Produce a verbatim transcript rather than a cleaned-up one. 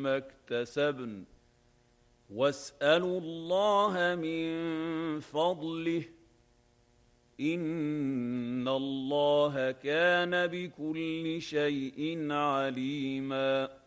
ما اكتسبن واسألوا الله من فضله إن الله كان بكل شيء عليما.